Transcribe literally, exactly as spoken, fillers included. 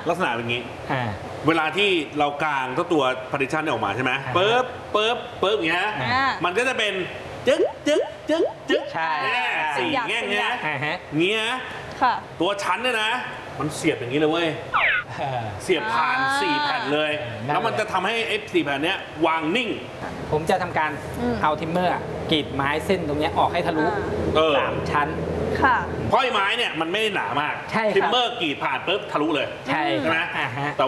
ลักษณะเป็นอย่างนี้อ่าเวลาที่เรากางตัวตัว partition เนี่ยออกมาใช่ไหมอ่าปึ๊บปึ๊บปึ๊บอย่างเงี้ยอ่ามันก็จะเป็นจึ๊กจึ๊กจึ๊กจึ๊กใช่เนี่ยสี่แง่งเงี้ยอ่าฮะเงี้ยค่ะตัวชั้นเนี่ยนะ มันเสียบอย่างนี้เลยเว้ยเออเสียบผ่านอ่าสี่แผ่นเลยเออนั่นแหละแล้วมันจะทำให้ไอ้สี่แผ่นเนี้ยวางนิ่งผมจะทำการอืมเอาทิมเมอร์อะกรีดไม้เส้นตรงเนี้ยออกให้ทะลุอ่าเออสามชั้นค่ะเพราะไอ้ไม้เนี่ยมันไม่ได้หนามากใช่ครับทิมเมอร์กรีดผ่านปุ๊บทะลุเลยใช่ใช่ไหมอ่าฮะ